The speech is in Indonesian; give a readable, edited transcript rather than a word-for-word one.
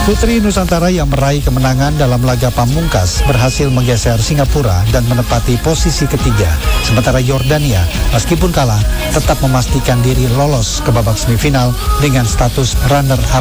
Putri Nusantara yang meraih kemenangan dalam laga pamungkas berhasil menggeser Singapura dan menempati posisi ketiga. Sementara Yordania, meskipun kalah, tetap memastikan diri lolos ke babak semifinal dengan status runner-up